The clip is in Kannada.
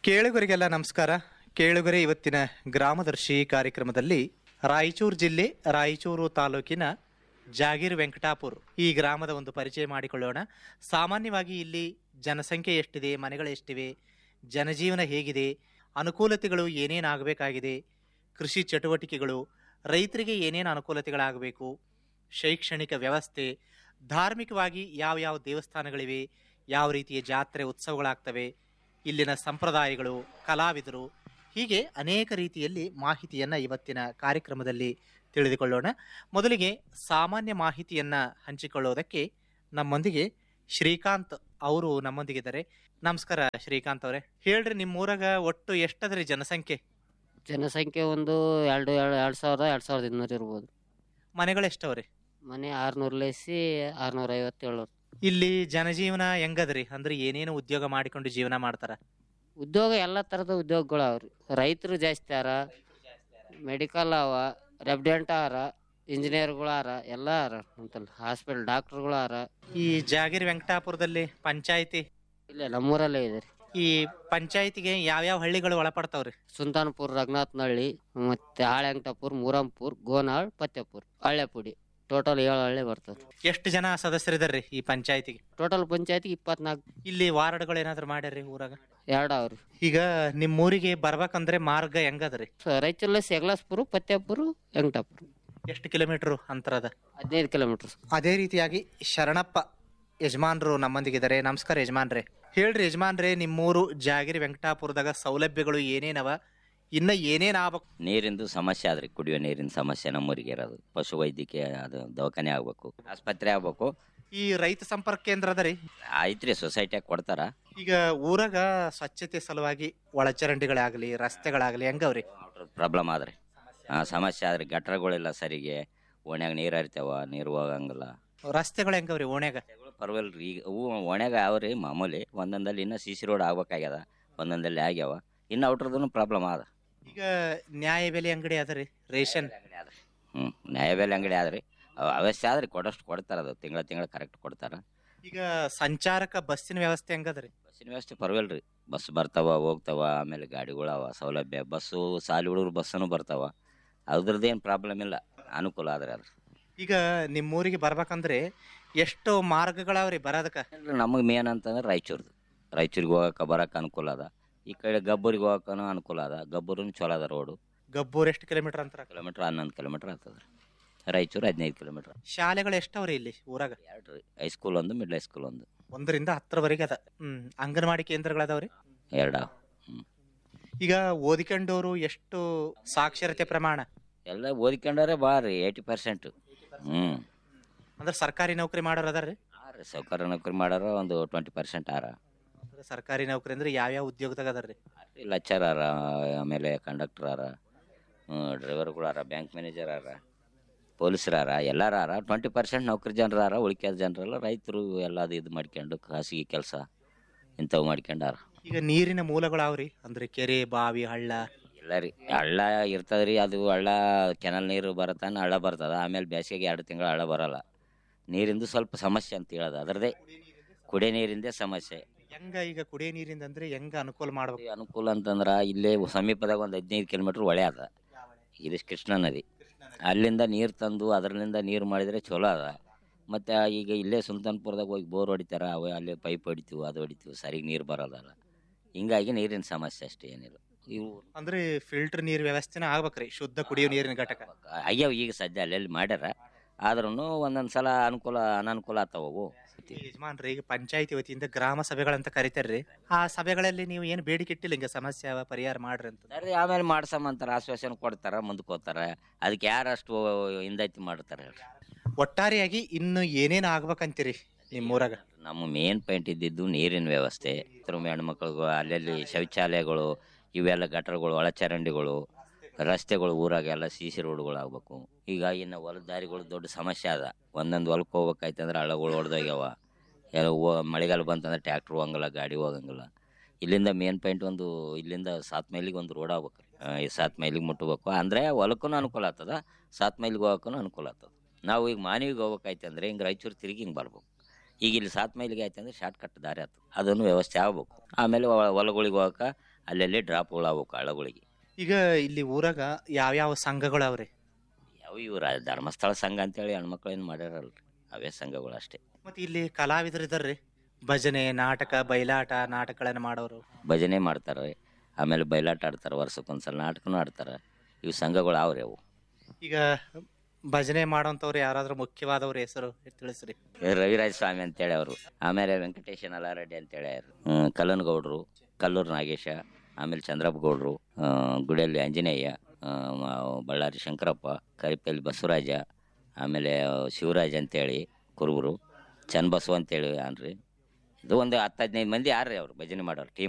ಕೇಳುಗರಿಗೆಲ್ಲ ನಮಸ್ಕಾರ. ಕೇಳುಗರೆ, ಇವತ್ತಿನ ಗ್ರಾಮದರ್ಶಿ ಕಾರ್ಯಕ್ರಮದಲ್ಲಿ ರಾಯಚೂರು ಜಿಲ್ಲೆ ರಾಯಚೂರು ತಾಲೂಕಿನ ಜಾಗೀರ್ ವೆಂಕಟಾಪುರ್ ಈ ಗ್ರಾಮದ ಒಂದು ಪರಿಚಯ ಮಾಡಿಕೊಳ್ಳೋಣ. ಸಾಮಾನ್ಯವಾಗಿ ಇಲ್ಲಿ ಜನಸಂಖ್ಯೆ ಎಷ್ಟಿದೆ, ಮನೆಗಳು ಎಷ್ಟಿವೆ, ಜನಜೀವನ ಹೇಗಿದೆ, ಅನುಕೂಲತೆಗಳು ಏನೇನಾಗಬೇಕಾಗಿದೆ, ಕೃಷಿ ಚಟುವಟಿಕೆಗಳು, ರೈತರಿಗೆ ಏನೇನು ಅನುಕೂಲತೆಗಳಾಗಬೇಕು, ಶೈಕ್ಷಣಿಕ ವ್ಯವಸ್ಥೆ, ಧಾರ್ಮಿಕವಾಗಿ ಯಾವ ಯಾವ ದೇವಸ್ಥಾನಗಳಿವೆ, ಯಾವ ರೀತಿಯ ಜಾತ್ರೆ ಉತ್ಸವಗಳಾಗ್ತವೆ, ಇಲ್ಲಿನ ಸಂಪ್ರದಾಯಗಳು, ಕಲಾವಿದರು, ಹೀಗೆ ಅನೇಕ ರೀತಿಯಲ್ಲಿ ಮಾಹಿತಿಯನ್ನು ಇವತ್ತಿನ ಕಾರ್ಯಕ್ರಮದಲ್ಲಿ ತಿಳಿದುಕೊಳ್ಳೋಣ. ಮೊದಲಿಗೆ ಸಾಮಾನ್ಯ ಮಾಹಿತಿಯನ್ನು ಹಂಚಿಕೊಳ್ಳೋದಕ್ಕೆ ನಮ್ಮೊಂದಿಗೆ ಶ್ರೀಕಾಂತ್ ಅವರು ನಮ್ಮೊಂದಿಗಿದ್ದಾರೆ. ನಮಸ್ಕಾರ ಶ್ರೀಕಾಂತ್ ಅವರೇ, ಹೇಳ್ರಿ, ನಿಮ್ಮೂರಾಗ ಒಟ್ಟು ಎಷ್ಟದ್ರಿ ಜನಸಂಖ್ಯೆ? ಜನಸಂಖ್ಯೆ ಒಂದು ಎರಡು 2200 ಇರ್ಬೋದು. ಮನೆಗಳು ಎಷ್ಟವ್ರಿ? ಮನೆ 600 650 ಇಲ್ಲಿ ಜನಜೀವನ ಹೆಂಗದ್ರಿ? ಅಂದ್ರೆ ಏನೇನು ಉದ್ಯೋಗ ಮಾಡಿಕೊಂಡು ಜೀವನ ಮಾಡ್ತಾರ? ಉದ್ಯೋಗ ಎಲ್ಲ ಥರದ ಉದ್ಯೋಗಗಳು ಅವ್ರಿ. ರೈತರು ಜಾಸ್ತಿ ಆರ, ಮೆಡಿಕಲ್ ಅವ, ರೆಸಿಡೆಂಟ್ ಆರ, ಇಂಜಿನಿಯರ್ಗಳು ಆರ, ಎಲ್ಲ ಆರ ಅಂತಲ್ಲ, ಹಾಸ್ಪಿಟಲ್ ಡಾಕ್ಟರ್ಗಳು ಆರ. ಈ ಜಾಗೀರ್ ವೆಂಕಟಾಪುರದಲ್ಲಿ ಪಂಚಾಯಿತಿ ಇಲ್ಲ, ನಮ್ಮೂರಲ್ಲೇ ಇದೆ ರೀ. ಈ ಪಂಚಾಯಿತಿಗೆ ಯಾವ್ಯಾವ ಹಳ್ಳಿಗಳು ಒಳಪಡ್ತಾವ್ರಿ? ಸುಲ್ತಾನ್ಪುರ್, ರಘುನಾಥನಹಳ್ಳಿ, ಮತ್ತೆ ಹಾಳೆಂಕಟಾಪುರ್, ಮೂರಂಪುರ್, ಗೋನಾಳ್, ಪತ್ತೆಪುರ್, ಹಳ್ಳೆಪುಡಿ, ಟೋಟಲ್ 7 ಹಳ್ಳಿ ಬರ್ತಾವ್ರಿ. ಎಷ್ಟು ಜನ ಸದಸ್ಯರಿದಾರ್ರಿ ಈ ಪಂಚಾಯಿತಿಗೆ? ಟೋಟಲ್ ಪಂಚಾಯತಿಗೆ 24. ಇಲ್ಲಿ ವಾರ್ಡ್ಗಳು ಏನಾದ್ರು ಮಾಡ್ಯಾರ್ರಿ ಊರಾಗ? 2 ಅವ್ರಿ. ಈಗ ನಿಮ್ಮೂರಿಗೆ ಬರ್ಬೇಕಂದ್ರೆ ಮಾರ್ಗ ಹೆಂಗದ್ರಿ? ರಾಯಚೂರಲ್ಲಿ ಸೇಗ್ಲಾಸ್ಪುರ್, ಪತ್ತೆಪುರ್, ವೆಂಕಟಾಪುರ. ಎಷ್ಟು ಕಿಲೋಮೀಟರ್ ಅಂತರ ಅದ? 15 ಕಿಲೋಮೀಟರ್. ಅದೇ ರೀತಿಯಾಗಿ ಶರಣಪ್ಪ ಯಜಮಾನ್ರು ನಮ್ಮೊಂದಿಗಿದ್ದಾರೆ. ನಮಸ್ಕಾರ ಯಜಮಾನ್ರೆ. ಹೇಳ್ರಿ ಯಜಮಾನ್ರೆ, ನಿಮ್ಮೂರು ಜಾಗೀರ್ ವೆಂಕಟಾಪುರದಾಗ ಸೌಲಭ್ಯಗಳು ಏನೇನವ, ಇನ್ನ ಏನೇನ್ ಆಗ್ಬೇಕು? ನೀರಿಂದು ಸಮಸ್ಯೆ ಆದ್ರಿ, ಕುಡಿಯೋ ನೀರಿನ ಸಮಸ್ಯೆ ನಮ್ಮೂರಿಗೆ ಇರೋದು. ಪಶು ವೈದ್ಯಕೀಯ ಅದು ದವಾಖಾನೆ ಆಗ್ಬೇಕು, ಆಸ್ಪತ್ರೆ ಆಗ್ಬೇಕು. ಈ ರೈತ ಸಂಪರ್ಕ ಕೇಂದ್ರ ಅದರಿ? ಐತ್ರಿ, ಸೊಸೈಟಿಯಾಗ ಕೊಡ್ತಾರ. ಈಗ ಊರಾಗ ಸ್ವಚ್ಛತೆ ಸಲುವಾಗಿ ಒಳಚರಂಡಿಗಳಾಗ್ಲಿ, ರಸ್ತೆಗಳಾಗ್ಲಿ ಹೆಂಗವ್ರಿ? ಪ್ರಾಬ್ಲಮ್ ಆದ್ರಿ, ಸಮಸ್ಯೆ ಆದ್ರಿ. ಗಟ್ರಗಳಿಲ್ಲ ಸರಿಗೆ, ಓಣ್ಯಾಗ ನೀರು ಹರಿತಾವ, ನೀರು ಹೋಗಂಗಿಲ್ಲ. ರಸ್ತೆಗಳು ಹೆಂಗವ್ರಿ ಓಣ್ಯಾಗ? ಪರವಾಗಿಲ್ರಿ, ಈಗ ಅವು ಓಣ್ಯಾಗ ಅವ್ರಿ ಮಾಮೂಲಿ. ಒಂದೊಂದಲ್ಲಿ ಇನ್ನ CC ರೋಡ್ ಆಗ್ಬೇಕಾಗ್ಯದ, ಒಂದೊಂದಲ್ಲಿ ಆಗ್ಯಾವ. ಇನ್ನು ಔಟ್ರದೂ ಪ್ರಾಬ್ಲಮ್ ಆದ. ಈಗ ನ್ಯಾಯ ಬೆಲೆ ಅಂಗಡಿ ಅದರಿ, ರೇಷನ್ ನ್ಯಾಯಬೆಲೆ ಅಂಗಡಿ ಆದ್ರಿ. ಅವಶ್ಯ ಆದ್ರಿ, ಕೊಡಷ್ಟು ಕೊಡ್ತಾರ. ಅದು ತಿಂಗಳ ಕರೆಕ್ಟ್ ಕೊಡ್ತಾರ. ಈಗ ಸಂಚಾರಕ ಬಸ್ಸಿನ ವ್ಯವಸ್ಥೆ ಹೆಂಗದ್ರಿ? ಬಸ್ಸಿನ ವ್ಯವಸ್ಥೆ ಪರವಾಗಿಲ್ರಿ, ಬಸ್ ಬರ್ತಾವ ಹೋಗ್ತಾವ. ಆಮೇಲೆ ಗಾಡಿಗಳವ, ಸೌಲಭ್ಯ. ಬಸ್ಸು ಸಾಲಿ ಹುಡುಗರು ಬಸ್ಸನ್ನು ಬರ್ತಾವ. ಅದ್ರದ್ದೇನು ಪ್ರಾಬ್ಲಮ್ ಇಲ್ಲ, ಅನುಕೂಲ ಆದ್ರೆ ಅದ್ರ. ಈಗ ನಿಮ್ಮೂರಿಗೆ ಬರ್ಬೇಕಂದ್ರೆ ಎಷ್ಟು ಮಾರ್ಗಗಳವ್ರಿ ಬರೋದಕ್ಕೆ? ನಮಗೆ ಮೇನ್ ಅಂತಂದ್ರೆ ರಾಯಚೂರಿಗೆ ಹೋಗಕ್ಕೆ ಬರಕ್ಕೆ ಅನುಕೂಲ ಅದ. ಈ ಕಡೆ ಗಬ್ಬೂರಿಗೆ ಹೋಗಕ್ಕೂ ಅನುಕೂಲ ಅದ. ಗಬ್ಬೂರಿನ ಚಲೋ ಅದ ರೋಡು. ಗಬ್ಬೂರ್ ಎಷ್ಟು ಕಿಲೋಮೀಟರ್ ಅಂತರ? ಕಿಲೋಮೀಟರ್ 11 ಕಿಲೋಮೀಟರ್ ಆಗ್ತದ್ರಿ. ರಾಯಚೂರು 15 ಕಿಲೋಮೀಟರ್. ಶಾಲೆಗಳು ಎಷ್ಟವ್ರಿ ಇಲ್ಲಿ ಊರಾಗ? 2 ರೀ, ಹೈಸ್ಕೂಲ್ ಒಂದು, ಮಿಡ್ಲ್ ಹೈಸ್ಕೂಲ್ ಒಂದು. 1ರಿಂದ 10ರವರೆಗೆ ಅದ. ಅಂಗನವಾಡಿ ಕೇಂದ್ರಗಳದಾವ್ರಿ? 2. ಈಗ ಓದಿಕೊಂಡವರು ಎಷ್ಟು ಸಾಕ್ಷರತೆ ಪ್ರಮಾಣ? ಎಲ್ಲ ಓದಿಕೊಂಡವ್ರೆ ಬಾರಿ 80%. ಅಂದ್ರೆ ಸರ್ಕಾರಿ ನೌಕರಿ ಮಾಡೋರು ಅದಾರ್ರಿ? ಸರ್ಕಾರಿ ನೌಕರಿ ಮಾಡೋರು ಒಂದು 20% ಆರ. ಸರ್ಕಾರಿ ನೌಕರಿ ಅಂದ್ರೆ ಯಾವ್ಯಾವ ಉದ್ಯೋಗದಾಗ ಅದಾರ್ರಿ? ಲೆಕ್ಚರ್ ಆರ, ಆಮೇಲೆ ಕಂಡಕ್ಟರ್ ಆರ, ಡ್ರೈವರ್ಗಳು ಆರ, ಬ್ಯಾಂಕ್ ಮ್ಯಾನೇಜರ್ ಆರ, ಪೊಲೀಸರ ಆರ, ಎಲ್ಲಾರ ಆರ. 20% ನೌಕರಿ ಜನರ ಆರ. ಉಳಿಕೆ ಜನರೆಲ್ಲ ರೈತರು ಎಲ್ಲ ಇದು ಮಾಡ್ಕೊಂಡು ಖಾಸಗಿ ಕೆಲಸ ಇಂಥವು ಮಾಡ್ಕೊಂಡಾರ. ಈಗ ನೀರಿನ ಮೂಲಗಳು ಅವ್ರಿ, ಅಂದ್ರೆ ಕೆರೆ, ಬಾವಿ, ಹಳ್ಳ ಇಲ್ಲ ರೀ. ಹಳ್ಳ ಇರ್ತದ್ರಿ. ಅದು ಹಳ್ಳ ಕೆನಲ್ ನೀರು ಬರತ್ತಾನ, ಹಳ್ಳ ಬರ್ತದ. ಆಮೇಲೆ ಬೇಸಿಗೆಗೆ 2 ತಿಂಗಳು ಹಳ್ಳ ಬರಲ್ಲ. ನೀರಿಂದು ಸ್ವಲ್ಪ ಸಮಸ್ಯೆ ಅಂತ ಹೇಳೋದು ಅದರದೇ. ಕುಡಿಯೋ ನೀರಿಂದೇ ಸಮಸ್ಯೆ. ಹೆಂಗ ಈಗ ಕುಡಿಯೋ ನೀರಿಂದ ಅಂದ್ರೆ ಹೆಂಗ ಅನುಕೂಲ ಮಾಡ್ಬೇಕು? ಅನುಕೂಲ ಅಂತಂದ್ರ ಇಲ್ಲೇ ಸಮೀಪದಾಗ ಒಂದು 15 ಕಿಲೋಮೀಟರ್ ಹೊಳೆ ಅದ. ಇದು ಕೃಷ್ಣಾ ನದಿ. ಅಲ್ಲಿಂದ ನೀರು ತಂದು ಅದರಿಂದ ನೀರು ಮಾಡಿದ್ರೆ ಚಲೋ ಅದ. ಮತ್ತು ಈಗ ಇಲ್ಲೇ ಸುಲ್ತಾನ್ಪುರದಾಗ ಹೋಗಿ ಬೋರ್ ಹೊಡಿತಾರ, ಅಲ್ಲೇ ಪೈಪ್ ಹೊಡಿತೀವಿ, ಅದು ಹೊಡಿತೀವಿ, ಸರಿಗೆ ನೀರು ಬರೋದಲ್ಲ. ಹಿಂಗಾಗಿ ನೀರಿನ ಸಮಸ್ಯೆ ಅಷ್ಟೇ, ಏನಿಲ್ಲ. ಇವು ಅಂದ್ರೆ ಫಿಲ್ಟರ್ ನೀರ್ ವ್ಯವಸ್ಥೆನ ಆಗ್ಬೇಕ್ರಿ, ಶುದ್ಧ ಕುಡಿಯೋ ನೀರಿನ ಘಟಕ ಆಗ್ಯಾವ. ಈಗ ಸದ್ಯ ಅಲ್ಲೆಲ್ಲಿ ಮಾಡ್ಯಾರ. ಆದ್ರೂ ಒಂದೊಂದು ಸಲ ಅನುಕೂಲ ಅನಾನುಕೂಲ ಆಗ್ತಾವು. ಯಜಮಾನ್ರಿ, ಈಗ ಪಂಚಾಯತಿ ವತಿಯಿಂದ ಗ್ರಾಮ ಸಭೆಗಳಂತ ಕರಿತಾರ್ರಿ. ಆ ಸಭೆಗಳಲ್ಲಿ ನೀವು ಏನು ಬೇಡಿಕೆ ಇಟ್ಟಿಲ್ಲ, ಹಿಂಗ ಸಮಸ್ಯೆ ಪರಿಹಾರ ಮಾಡ್ರಿ ಅಂತ? ಆಮೇಲೆ ಮಾಡ್ಸಮ್ಮಂತಾರ, ಆಶ್ವಾಸನೆ ಕೊಡ್ತಾರ, ಮುಂದಕ್ಕೆ ಹೋಗ್ತಾರ. ಅದಕ್ಕೆ ಯಾರಷ್ಟು ಹಿಂದೈತಿ ಮಾಡ್ತಾರೆ ಹೇಳ್ರಿ. ಒಟ್ಟಾರೆಯಾಗಿ ಇನ್ನು ಏನೇನು ಆಗ್ಬೇಕಂತೀರಿ ನಿಮ್ಮೂರಾಗ? ನಮ್ಮ ಮೇನ್ ಪಾಯಿಂಟ್ ಇದ್ದಿದ್ದು ನೀರಿನ ವ್ಯವಸ್ಥೆ. ಹೆಣ್ಮಕ್ಳಿಗೂ ಅಲ್ಲಲ್ಲಿ ಶೌಚಾಲಯಗಳು, ಇವೆಲ್ಲ ಗಟರ್ಗಳು, ಒಳಚರಂಡಿಗಳು, ರಸ್ತೆಗಳು, ಊರಾಗೆಲ್ಲ CC ರೋಡ್ಗಳು ಆಗ್ಬೇಕು. ಈಗ ಇನ್ನು ಹೊಲದ ದಾರಿಗಳು ದೊಡ್ಡ ಸಮಸ್ಯೆ ಅದ. ಒಂದೊಂದು ಹೊಲಕ್ಕೆ ಹೋಗ್ಬೇಕಾಯ್ತಂದ್ರೆ ಹಳ್ಳಗಳು ಹೊಡೆದೋಗ್ಯಾವ. ಮಳೆಗಾಲ ಬಂತಂದ್ರೆ ಟ್ಯಾಕ್ಟ್ರ್ ಹೋಗಂಗಿಲ್ಲ, ಗಾಡಿ ಹೋಗಂಗಿಲ್ಲ. ಇಲ್ಲಿಂದ ಮೇನ್ ಪಾಯಿಂಟ್ ಒಂದು, ಇಲ್ಲಿಂದ 7 ಮೈಲಿಗೆ ಒಂದು ರೋಡ್ ಆಗ್ಬೇಕು. 7 ಮೈಲಿಗೆ ಮುಟ್ಟಬೇಕು ಅಂದ್ರೆ ಹೊಲಕ್ಕೂ ಅನುಕೂಲ ಆಗ್ತದ, 7 ಮೈಲಿಗೆ ಹೋಗಕ್ಕೂ ಅನುಕೂಲ ಆಗ್ತದೆ. ನಾವು ಈಗ ಮಾನವಿಗೆ ಹೋಗ್ಬೇಕಾಯ್ತಂದ್ರೆ ಹಿಂಗೆ ರಾಯಚೂರು ತಿರುಗಿ ಹಿಂಗೆ ಬರ್ಬೇಕು. ಈಗ ಇಲ್ಲಿ 7 ಮೈಲಿಗೆ ಆಯ್ತಂದ್ರೆ ಶಾರ್ಟ್ ಕಟ್ ದಾರಿ ಆಗ್ತದೆ. ಅದನ್ನು ವ್ಯವಸ್ಥೆ ಆಗ್ಬೇಕು. ಆಮೇಲೆ ಹೊಲಗಳಿಗೆ ಹೋಗಕ್ಕೆ ಅಲ್ಲಲ್ಲಿ ಡ್ರಾಪ್ಗಳು ಆಗ್ಬೇಕು ಹಳ್ಳಗಳಿಗೆ. ಈಗ ಇಲ್ಲಿ ಊರಾಗ ಯಾವ್ಯಾವ ಸಂಘಗಳು ಅವ್ರಿ? ಯಾವ ಇವ್ರ ಧರ್ಮಸ್ಥಳ ಸಂಘ ಅಂತೇಳಿ ಹೆಣ್ಮಕ್ಳು ಏನು ಮಾಡ್ಯಾರಲ್ರಿ, ಅವೇ ಸಂಘಗಳು ಅಷ್ಟೇ. ಮತ್ತೆ ಇಲ್ಲಿ ಕಲಾವಿದರು ಇದಾರ್ರಿ, ಭಜನೆ, ನಾಟಕ, ಬಯಲಾಟ, ನಾಟಕಗಳನ್ನ ಮಾಡೋರು. ಭಜನೆ ಮಾಡ್ತಾರೆ, ಆಮೇಲೆ ಬಯಲಾಟ ಆಡ್ತಾರೆ, ವರ್ಷಕ್ಕೊಂದ್ಸಲ ನಾಟಕನೂ ಆಡ್ತಾರೆ. ಇವು ಸಂಘಗಳು ಅವ್ರಿ ಅವು. ಈಗ ಭಜನೆ ಮಾಡೋಂಥವ್ರು ಯಾರಾದ್ರೂ ಮುಖ್ಯವಾದವ್ರ ಹೆಸರು ತಿಳಿಸ್ರಿ. ರವಿರಾಜ ಸ್ವಾಮಿ ಅಂತೇಳಿ ಅವರು, ಆಮೇಲೆ ವೆಂಕಟೇಶ ನಲಾರೆಡ್ಡಿ ಅಂತೇಳಿ ಅವರು, ಕಲ್ಲನಗೌಡರು, ಕಲ್ಲೂರು ನಾಗೇಶ, ಆಮೇಲೆ ಚಂದ್ರಪ್ಪ ಗೌಡ್ರು, ಗುಡಿಯಲ್ಲಿ ಆಂಜನೇಯ, ಬಳ್ಳಾರಿ ಶಂಕರಪ್ಪ, ಕರಿಪಲ್ಲಿ ಬಸವರಾಜ, ಆಮೇಲೆ ಶಿವರಾಜ್ ಅಂತೇಳಿ ಕುರುಬರು, ಚನ್ನಬಸವ ಅಂತೇಳಿ ಅನ್ರಿ. ಇದು ಒಂದು 10-15 ಮಂದಿ ಯಾರ್ರಿ ಅವ್ರು ಭಜನೆ ಮಾಡೋರು ಟೀಮ್.